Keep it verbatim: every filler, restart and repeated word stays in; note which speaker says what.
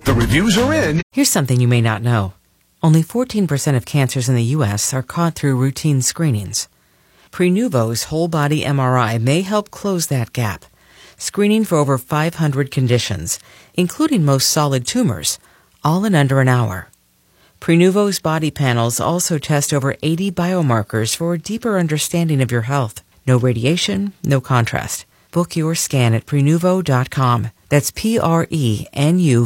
Speaker 1: The reviews are in.
Speaker 2: Here's something you may not know. Only fourteen percent of cancers in the U S are caught through routine screenings. Prenuvo's whole-body M R I may help close that gap, screening for over five hundred conditions, including most solid tumors, all in under an hour. Prenuvo's body panels also test over eighty biomarkers for a deeper understanding of your health. No radiation, no contrast. Book your scan at Prenuvo dot com. That's P R E N U